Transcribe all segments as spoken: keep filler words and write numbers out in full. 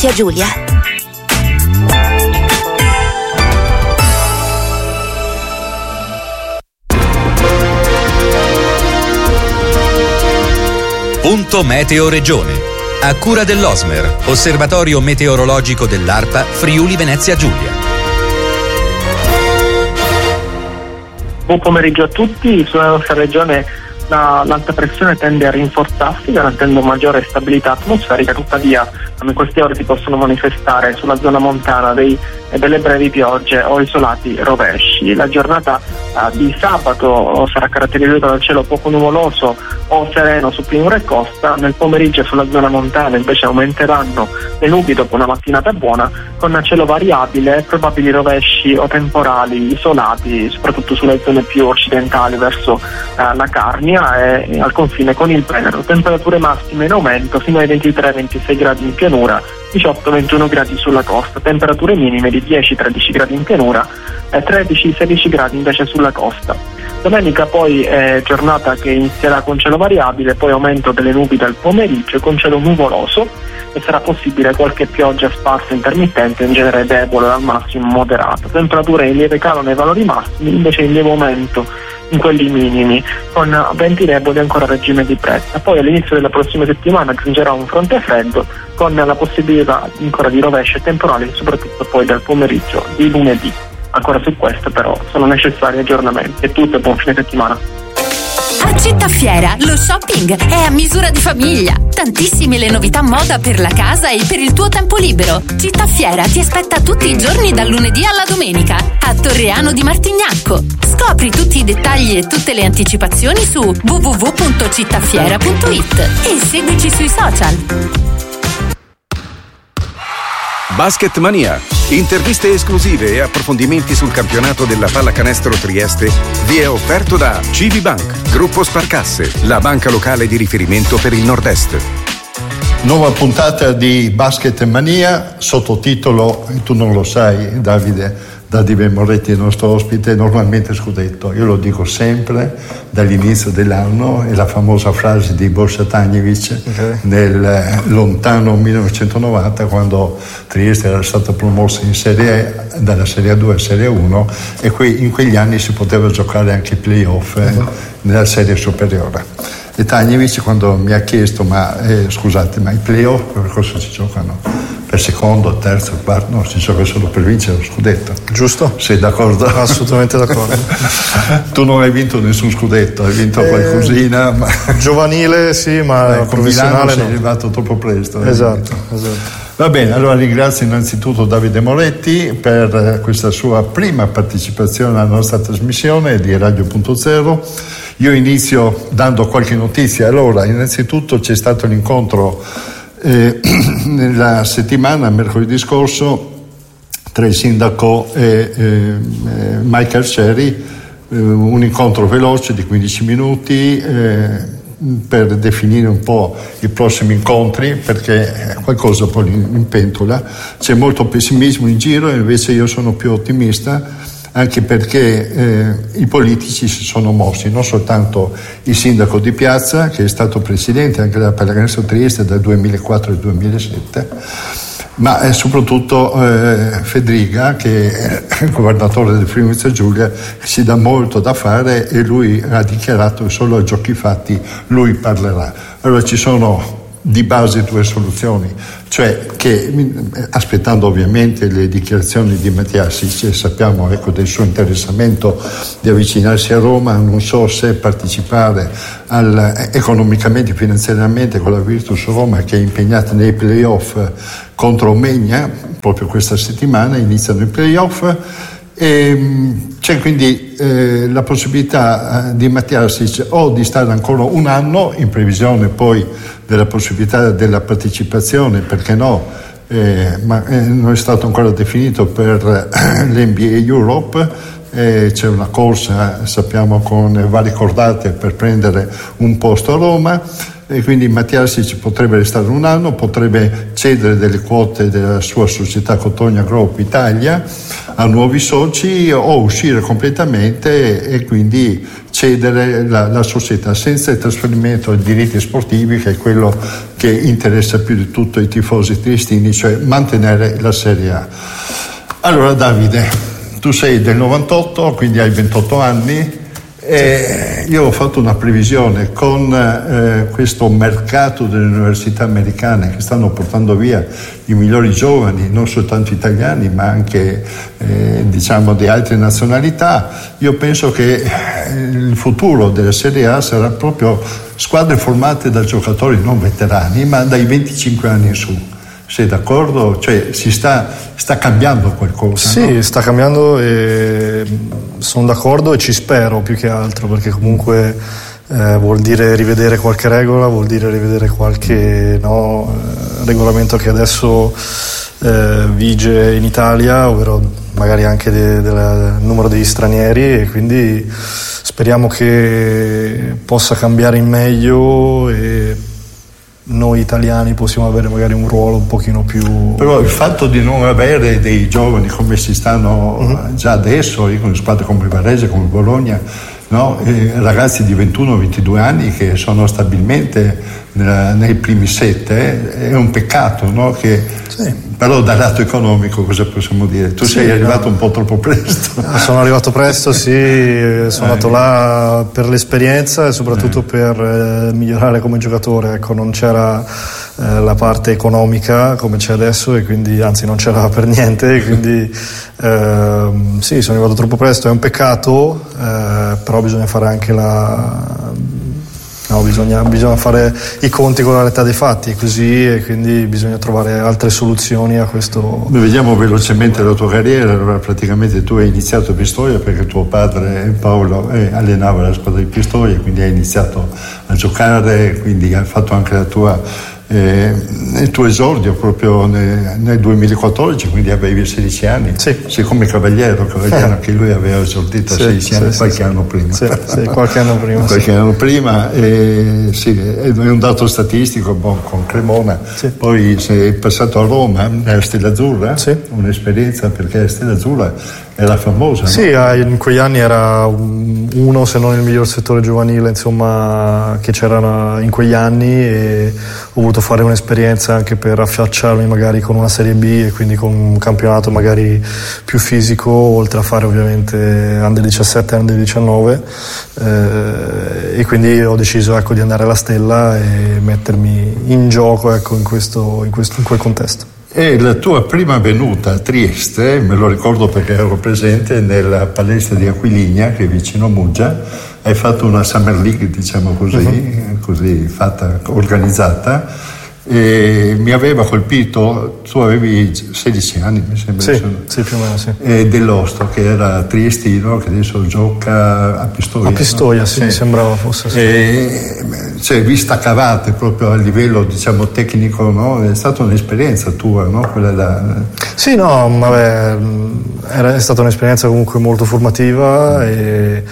Venezia Giulia. Punto Meteo Regione. A cura dell'Osmer, Osservatorio Meteorologico dell'ARPA Friuli Venezia Giulia. Buon pomeriggio a tutti. Sulla nostra regione la, l'alta pressione tende a rinforzarsi garantendo maggiore stabilità atmosferica, tuttavia in queste ore si possono manifestare sulla zona montana dei, delle brevi piogge o isolati rovesci. La giornata uh, di sabato sarà caratterizzata dal cielo poco nuvoloso o sereno su pianura e costa. Nel pomeriggio sulla zona montana invece aumenteranno le nubi dopo una mattinata buona, con cielo variabile e probabili rovesci o temporali isolati soprattutto sulle zone più occidentali verso uh, la Carnia e, e al confine con il Veneto. Temperature massime in aumento fino ai ventitré ventisei gradi in pianura, diciotto ventuno gradi sulla costa. Temperature minime di dieci tredici gradi in pianura e tredici sedici gradi invece sulla costa. Domenica poi è giornata che inizierà con cielo variabile, poi aumento delle nubi dal pomeriggio con cielo nuvoloso e sarà possibile qualche pioggia sparsa intermittente, in genere debole al massimo moderato. Temperature in lieve calo nei valori massimi, invece in lieve aumento in quelli minimi, con venti deboli ancora a regime di Bretta. Poi all'inizio della prossima settimana giungerà un fronte freddo con la possibilità ancora di rovesci e temporali, soprattutto poi dal pomeriggio di lunedì. Ancora su questo però sono necessari aggiornamenti. È tutto e buon fine settimana. A Città Fiera lo shopping è a misura di famiglia. Tantissime le novità moda per la casa e per il tuo tempo libero. Città Fiera ti aspetta tutti i giorni dal lunedì alla domenica a Torreano di Martignacco. Scopri tutti i dettagli e tutte le anticipazioni su w w w punto cittafiera punto i t e seguici sui social. Basket Mania. Interviste esclusive e approfondimenti sul campionato della pallacanestro Trieste vi è offerto da Civibank, Gruppo Sparcasse, la banca locale di riferimento per il Nord-Est. Nuova puntata di Basket Mania, sottotitolo, tu non lo sai Davide, Davide Moretti, il nostro ospite, normalmente scudetto. Io lo dico sempre dall'inizio dell'anno, è la famosa frase di Borsa Tanjevic okay. nel lontano millenovecentonovanta, quando Trieste era stata promossa in Serie A, dalla Serie A due a Serie uno, e qui, in quegli anni si poteva giocare anche i play-off eh, uh-huh. nella serie superiore. E Tanjevic quando mi ha chiesto ma eh, scusate, ma i play-off per cosa si giocano? Per secondo, terzo, quarto, no, si gioca solo per vincere lo scudetto. Giusto? Sei d'accordo? Assolutamente d'accordo. Tu non hai vinto nessun scudetto, hai vinto eh, qualcosina. Ma... Giovanile sì, ma eh, professionale sei no. arrivato troppo presto. Esatto, esatto. Va bene, allora ringrazio innanzitutto Davide Moretti per questa sua prima partecipazione alla nostra trasmissione di Radio Punto Zero. Io inizio dando qualche notizia. Allora, innanzitutto c'è stato l'incontro eh, nella settimana, mercoledì scorso, tra il sindaco e eh, Mike Arcieri, eh, un incontro veloce di quindici minuti eh, per definire un po' i prossimi incontri, perché qualcosa poi in pentola. C'è molto pessimismo in giro e invece io sono più ottimista, anche perché eh, i politici si sono mossi, non soltanto il sindaco di Piazza, che è stato presidente anche della Pallacanestro Trieste dal duemilaquattro al duemilasette, ma eh, soprattutto eh, Fedriga, che è il governatore del Friuli Venezia Giulia, che si dà molto da fare, e lui ha dichiarato che solo a giochi fatti lui parlerà. Allora ci sono di base due soluzioni, cioè che, aspettando ovviamente le dichiarazioni di Mattiasic, e sappiamo ecco del suo interessamento di avvicinarsi a Roma, non so se partecipare al, economicamente, finanziariamente con la Virtus Roma, che è impegnata nei playoff contro Omegna, proprio questa settimana iniziano i playoff. E c'è quindi eh, la possibilità eh, di Mattiasic o di stare ancora un anno, in previsione poi della possibilità della partecipazione, perché no, eh, ma eh, non è stato ancora definito per eh, l'N B A Europe. Eh, c'è una corsa, sappiamo, con varie cordate per prendere un posto a Roma. e quindi Mattiasi ci potrebbe restare un anno, potrebbe cedere delle quote della sua società Cotogna Group Italia a nuovi soci o uscire completamente e quindi cedere la, la società senza il trasferimento dei diritti sportivi, che è quello che interessa più di tutto i tifosi triestini, cioè mantenere la Serie A. Allora Davide, tu sei del novantotto, quindi hai ventotto anni, e io ho fatto una previsione con eh, questo mercato delle università americane che stanno portando via i migliori giovani, non soltanto italiani ma anche eh, diciamo di altre nazionalità. Io penso che il futuro della Serie A sarà proprio squadre formate da giocatori non veterani ma dai venticinque anni in su. Sei d'accordo? Cioè si sta, sta cambiando qualcosa? Sì, no? sta cambiando e sono d'accordo e ci spero più che altro, perché comunque eh, vuol dire rivedere qualche regola, vuol dire rivedere qualche no, regolamento che adesso eh, vige in Italia, ovvero magari anche de, de, del numero degli stranieri, e quindi speriamo che possa cambiare in meglio e noi italiani possiamo avere magari un ruolo un pochino più... Però il fatto di non avere dei giovani come si stanno uh-huh. già adesso, con squadre come il Varese, come il Bologna, no? eh, ragazzi di ventuno ventidue anni che sono stabilmente nella, nei primi sette, eh, è un peccato, no? Che, sì. Però dal lato economico cosa possiamo dire? Tu sì, sei arrivato no. un po' troppo presto. Sono arrivato presto, sì, sono eh. andato là per l'esperienza e soprattutto eh. per eh, migliorare come giocatore, ecco, non c'era eh, la parte economica come c'è adesso, e quindi anzi non c'era per niente, e quindi eh, sì, sono arrivato troppo presto, è un peccato, eh, però bisogna fare anche la... No, bisogna, bisogna fare i conti con la realtà dei fatti, così, e quindi bisogna trovare altre soluzioni a questo. Noi vediamo velocemente la tua carriera. Allora, praticamente tu hai iniziato a Pistoia perché tuo padre Paolo eh, allenava la squadra di Pistoia, quindi hai iniziato a giocare, quindi hai fatto anche la tua eh, il tuo esordio proprio nel, nel duemilaquattordici, quindi avevi sedici anni. Sì. Sei come Cavaliero, Cavaliero che lui aveva esordito a sì, sedici sì, anni, sì, qualche sì, anno prima. Sì, sì, qualche anno prima. qualche sì. anno prima, e, sì, è un dato statistico bon, con Cremona. Sì. Poi sei passato a Roma, nella Stella Azzurra, sì. un'esperienza, perché la Stella Azzurra era famosa. Sì, no? in quegli anni era uno, se non il miglior settore giovanile, insomma, che c'era in quegli anni, e ho voluto fare un'esperienza anche per affacciarmi magari con una Serie B e quindi con un campionato magari più fisico, oltre a fare ovviamente under diciassette e under diciannove, eh, e quindi ho deciso, ecco, di andare alla Stella e mettermi in gioco, ecco, in questo, in questo, in quel contesto. E la tua prima venuta a Trieste, me lo ricordo perché ero presente nella palestra di Aquiligna, che è vicino a Muggia, hai fatto una Summer League, diciamo così, uh-huh. così fatta, organizzata, e mi aveva colpito, tu avevi sedici anni mi sembra, sì, sì, più o meno, sì. E Dell'Osto, che era triestino, che adesso gioca a Pistoia. A Pistoia, no? sì, sì, mi sembrava fosse. Sì. E, cioè, vi staccavate proprio a livello, diciamo, tecnico, no? È stata un'esperienza tua, no? Quella da... Sì, no, vabbè, era, è stata un'esperienza comunque molto formativa, e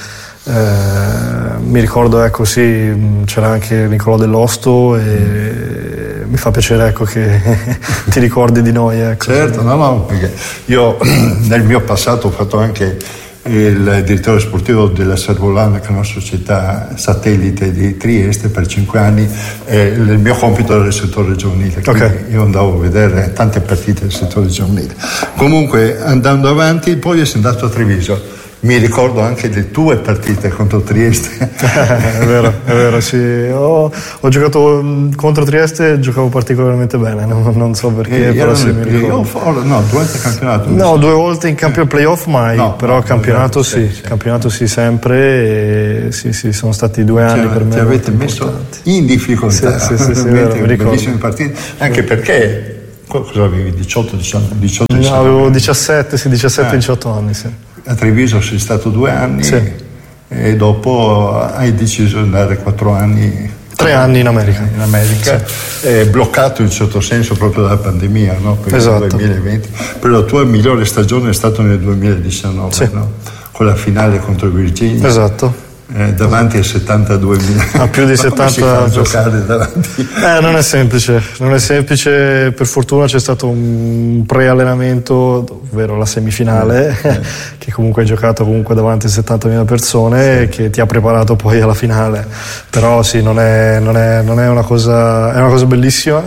eh, mi ricordo, ecco, sì, c'era anche Nicolò Dell'Osto, e mi fa piacere, ecco, che ti ricordi di noi, ecco. Certo, no, no, perché io nel mio passato ho fatto anche il direttore sportivo della Servolana, che è una società satellite di Trieste, per cinque anni, e il mio compito era il settore giovanile, quindi okay. io andavo a vedere tante partite del settore giovanile. Comunque, andando avanti, poi sono andato a Treviso. Mi ricordo anche le tue partite contro Trieste. È vero, è vero, sì. Ho, ho giocato contro Trieste, giocavo particolarmente bene, non, non so perché, e però sì, mi playoff, ricordo. No, durante il campionato. No, due volte in campione playoff mai, no, però no, campionato sì, sì, sì, campionato sì sempre, e sì, sì, sono stati due anni cioè, per me. Ti avete messo importanti. In difficoltà. Sì, sì, sì, sì, vero, mi ricordo. Bellissime partite, anche perché, cosa avevi, diciotto, diciannove, diciotto, no, avevo diciassette, sì, diciassette, eh. diciotto anni, sì. A Treviso sei stato due anni, sì. E dopo hai deciso di andare quattro anni. Tre anni in America. In America, sì. È bloccato in certo senso proprio dalla pandemia, no? Per esatto. il duemilaventi. Però la tua migliore stagione è stata nel duemiladiciannove, sì. no? Con la finale contro Virginia. Esatto. Eh, davanti a settantaduemila. A più di settanta. Come si fa a giocare davanti? Eh, non è semplice, non è semplice. Per fortuna c'è stato un pre-allenamento, ovvero la semifinale, eh. che comunque hai giocato comunque davanti a settantamila persone, sì. che ti ha preparato poi alla finale. Però sì, non è, non è, non è una cosa, è una cosa bellissima.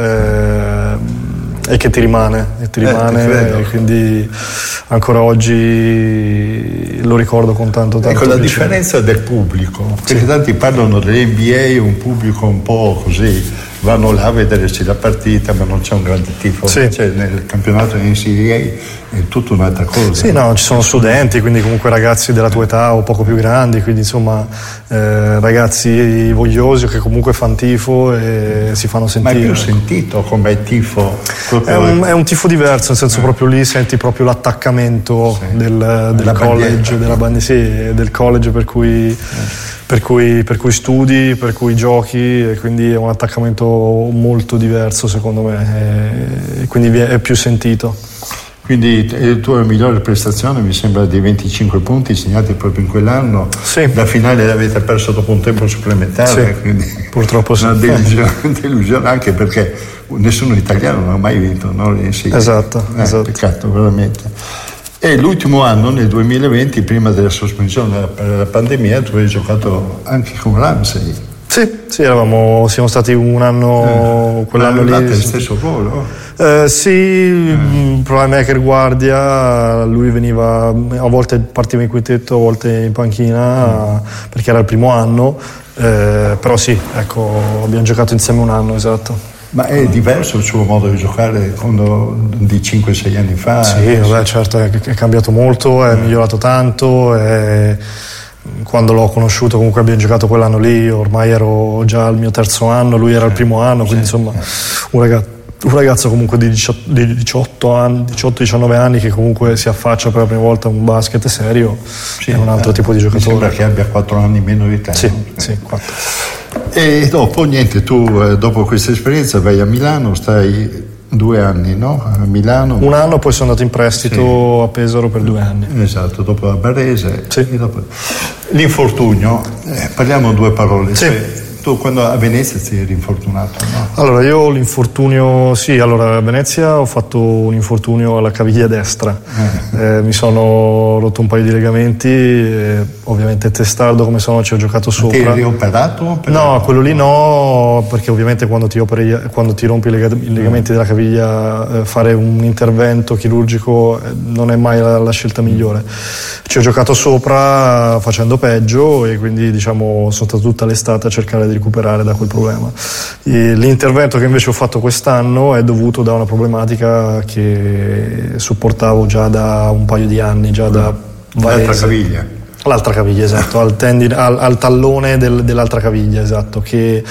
Eh, e che ti rimane, e ti rimane eh, e quindi ancora oggi lo ricordo con tanto tanto ecco la piacere. differenza del pubblico, perché sì. tanti parlano dell'N B A, un pubblico un po' così, vanno là a vedersi la partita ma non c'è un grande tifo, sì. cioè, nel campionato in N C A è tutta un'altra cosa. Sì, no, ci sono studenti, quindi comunque ragazzi della tua età o poco più grandi, quindi insomma eh, ragazzi vogliosi che comunque fanno tifo e si fanno sentire. Ma è più sentito come tifo? È un, è un tifo diverso, nel senso eh. proprio lì senti proprio l'attaccamento sì. del, del college, della band, sì, del college per cui, eh. per cui per cui studi, per cui giochi, e quindi è un attaccamento molto diverso secondo me, e quindi è più sentito. Quindi la tua migliore prestazione mi sembra di venticinque punti segnati proprio in quell'anno. Sì. La finale l'avete persa dopo un tempo supplementare, sì. quindi purtroppo sì. Una delusione, delusione anche perché nessuno italiano non ha mai vinto, no? Sì. Esatto, eh, esatto. Peccato veramente. E l'ultimo anno, nel duemilaventi, prima della sospensione per la pandemia, tu hai giocato anche con Ramsey. Sì, sì, eravamo, siamo stati un anno, eh, quell'anno lì. il stesso ruolo? Eh, sì, eh. playmaker guardia, lui veniva, a volte partiva in quintetto, a volte in panchina, mm. perché era il primo anno, eh, però sì, ecco, abbiamo giocato insieme un anno, esatto. Ma è diverso il suo modo di giocare quando, di cinque sei anni fa? Sì, vabbè, certo, è, è cambiato molto, è mm. migliorato tanto, è... Quando l'ho conosciuto comunque abbiamo giocato quell'anno lì, ormai ero già al mio terzo anno, lui era il primo anno, quindi insomma un ragazzo, un ragazzo comunque di diciotto anni, diciotto diciannove anni che comunque si affaccia per la prima volta a un basket serio, sì, è un altro eh, tipo di giocatore. Mi sembra che abbia quattro anni meno di te. Sì, no? sì, quattro. E dopo niente, tu eh, dopo questa esperienza vai a Milano, stai due anni, no? A Milano. Un anno, poi sono andato in prestito sì. a Pesaro per due anni. Esatto, dopo a Barese. Sì. E dopo... L'infortunio, eh, parliamo due parole. Sì. Cioè, tu quando a Venezia ti eri infortunato, no? Allora io l'infortunio, sì, allora a Venezia ho fatto un infortunio alla caviglia destra, eh. Eh, mi sono rotto un paio di legamenti, eh, ovviamente testardo come sono, ci ho giocato sopra. Ti eri operato? No, quello lì no, perché ovviamente quando ti operi, quando ti rompi i legamenti della caviglia, eh, fare un intervento chirurgico eh, non è mai la, la scelta migliore. Ci ho giocato sopra facendo peggio e quindi diciamo sono stato tutta l'estate a cercare di recuperare da quel problema. E l'intervento che invece ho fatto quest'anno è dovuto da una problematica che sopportavo già da un paio di anni, già da l'altra caviglia. L'altra caviglia, esatto, al, tendine, al, al tallone del, dell'altra caviglia, esatto, che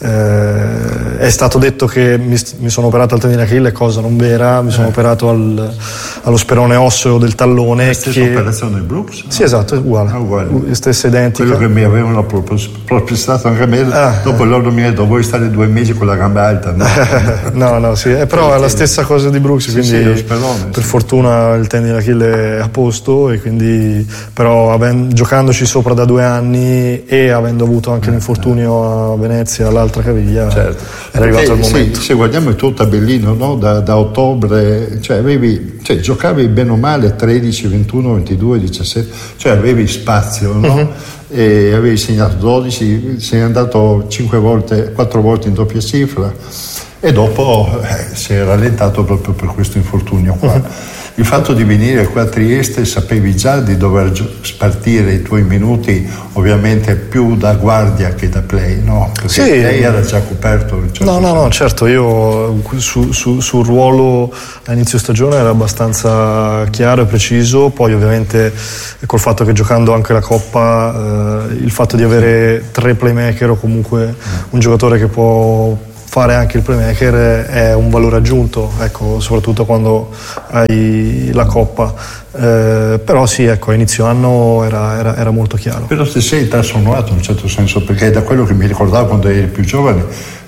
eh, è stato detto che mi, mi sono operato al tendine Achille, cosa non vera, mi sono eh. operato al, allo sperone osseo del tallone. La stessa che... operazione del Brooks? Sì, esatto, è uguale, ah, uguale. Stessa identica. Quello che mi avevano propostato anche a me, ah, dopo eh. loro mi ha detto vuoi stare due mesi con la gamba alta? No, no, no, sì, eh, però è la stessa cosa di Brooks, quindi sì, sì, sperone, per sì. fortuna il tendine Achille è a posto, e quindi però avendo giocandoci sopra da due anni e avendo avuto anche l'infortunio a Venezia all'altra caviglia, certo. Era arrivato il momento. Sì, se guardiamo il tuo tabellino, no? da, da ottobre, cioè avevi, cioè giocavi bene o male tredici, ventuno, ventidue, diciassette, cioè avevi spazio, no? Uh-huh. E avevi segnato dodici, sei andato cinque volte, quattro volte in doppia cifra, e dopo eh, si è rallentato proprio per questo infortunio qua. Uh-huh. Il fatto di venire qua a Trieste, sapevi già di dover spartire i tuoi minuti, ovviamente più da guardia che da play, no? Perché sì. lei era già coperto. Certo no, no, no, certo, io su, su, sul ruolo a inizio stagione era abbastanza chiaro e preciso, poi ovviamente col fatto che giocando anche la Coppa, eh, il fatto di avere tre playmaker o comunque un giocatore che può fare anche il playmaker è un valore aggiunto, ecco, soprattutto quando hai la Coppa, eh, però sì, ecco, a inizio anno era, era, era molto chiaro. Però se sei trasformato in un certo senso, perché da quello che mi ricordavo quando eri più giovane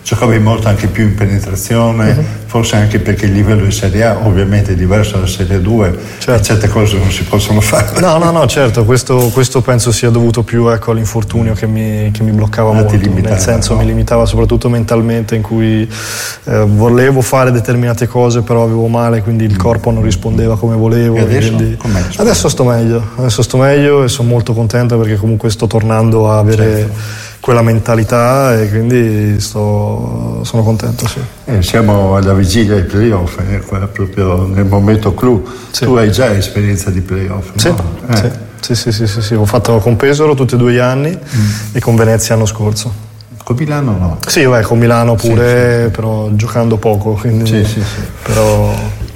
giocavi molto anche più in penetrazione, uh-huh. forse anche perché il livello di Serie A ovviamente è diverso dalla Serie due, certo. e certe cose non si possono fare. No, no, no, certo, questo, questo penso sia dovuto più, ecco, all'infortunio che mi, che mi bloccava molto, limitava, nel senso, no? Mi limitava soprattutto mentalmente, in cui eh, volevo fare determinate cose però avevo male, quindi il corpo non rispondeva come volevo. E adesso? Quindi... adesso sto meglio, adesso sto meglio e sono molto contento perché comunque sto tornando a avere, certo, quella mentalità, e quindi sto, sono contento, sì. Eh, siamo alla vigilia dei playoff, eh, proprio nel momento clou. Sì. Tu hai già esperienza di playoff, sì, no? Eh. Sì. Sì, sì, sì, sì, sì, ho fatto con Pesaro tutti e due gli anni mm. e con Venezia l'anno scorso. Con Milano no? Sì, beh, con Milano pure, sì, sì. però giocando poco, quindi sì, sì, sì. Però...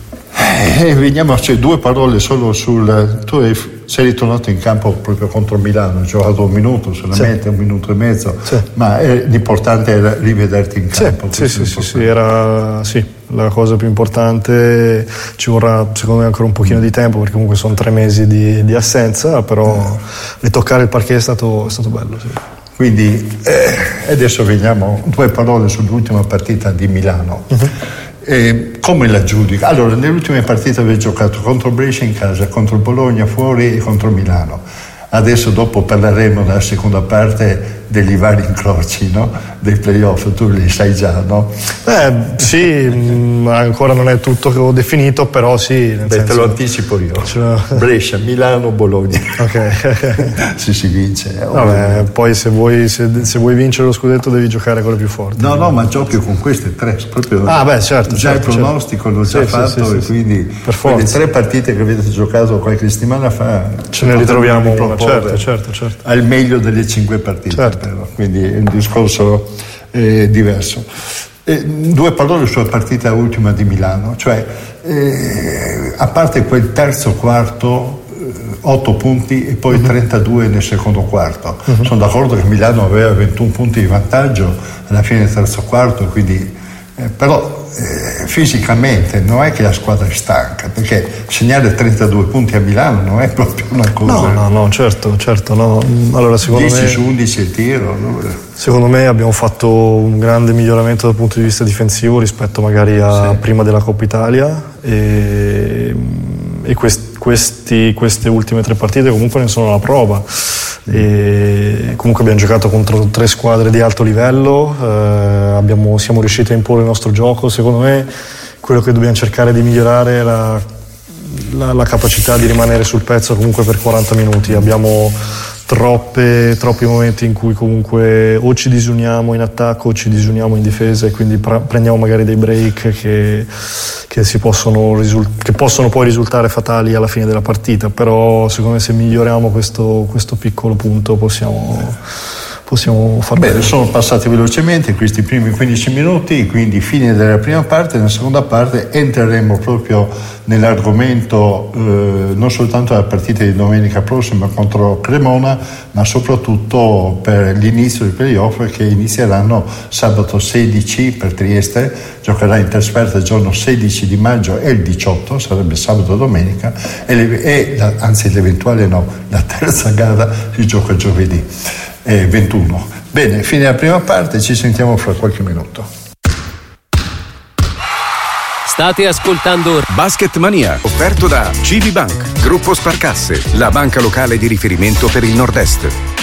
Eh, veniamo, cioè, due parole solo sul... Tu hai, sei ritornato in campo proprio contro Milano, hai giocato un minuto solamente, sì. un minuto e mezzo, sì. ma eh, l'importante era rivederti in campo. Sì, sì, sì, sì, era sì, la cosa più importante. Ci vorrà secondo me ancora un pochino di tempo, perché comunque sono tre mesi di, di assenza, però eh. ritoccare il parquet è stato, è stato bello, sì. Quindi eh, adesso veniamo, due parole sull'ultima partita di Milano. Uh-huh. Eh, come la giudica? Allora, nelle ultime partite avete giocato contro Brescia in casa, contro Bologna fuori e contro Milano. Adesso dopo parleremo nella seconda parte degli vari incroci, no? Dei playoff, tu li sai già, no? Eh, sì, mh, ancora non è tutto definito, però sì. Nel Beh, senso... te lo anticipo io. Cioè... Brescia, Milano, Bologna. Ok. Se si vince. Vabbè, poi se vuoi, se, se vuoi vincere lo scudetto devi giocare con le più forti. No, no, ma giochi con queste tre. Proprio ah, beh, certo. Già certo, il pronostico certo. l'ho già sì, fatto, sì, e sì, quindi per quelle tre partite che avete giocato qualche settimana fa ce ne ritroviamo una, certo, certo, certo. Al meglio delle cinque partite, certo. però. Quindi è un discorso eh, diverso. Eh, due parole sulla partita ultima di Milano, cioè eh, a parte quel terzo quarto, eh, otto punti e poi uh-huh. trentadue nel secondo quarto. Uh-huh. Sono d'accordo che Milano aveva ventuno punti di vantaggio alla fine del terzo quarto, quindi eh, però eh, fisicamente non è che la squadra è stanca, perché segnare trentadue punti a Milano non è proprio una cosa. No, no, no, certo, certo, no. Allora, secondo dieci me su undici il tiro. Allora. Secondo me abbiamo fatto un grande miglioramento dal punto di vista difensivo rispetto magari a sì. prima della Coppa Italia, e, e quest, questi, queste ultime tre partite comunque ne sono la prova. E comunque abbiamo giocato contro tre squadre di alto livello, eh, abbiamo, siamo riusciti a imporre il nostro gioco. Secondo me quello che dobbiamo cercare di migliorare è la, la, la capacità di rimanere sul pezzo comunque per quaranta minuti. Abbiamo troppe, troppi momenti in cui comunque o ci disuniamo in attacco o ci disuniamo in difesa, e quindi pra- prendiamo magari dei break che, che, si possono risult- che possono poi risultare fatali alla fine della partita. Però secondo me se miglioriamo questo, questo piccolo punto possiamo, possiamo far bene. Sono passati velocemente questi primi quindici minuti, quindi fine della prima parte. Nella seconda parte entreremo proprio nell'argomento eh, non soltanto della partita di domenica prossima contro Cremona, ma soprattutto per l'inizio dei playoff, che inizieranno sabato sedici per Trieste, giocherà in trasferta il giorno sedici di maggio e il diciotto, sarebbe sabato e domenica, e, le, e la, anzi l'eventuale no, la terza gara si gioca giovedì eh, ventuno. Bene, fine la prima parte, ci sentiamo fra qualche minuto. State ascoltando Basket Mania, offerto da C V Bank, Gruppo Sparcasse, la banca locale di riferimento per il Nord-Est.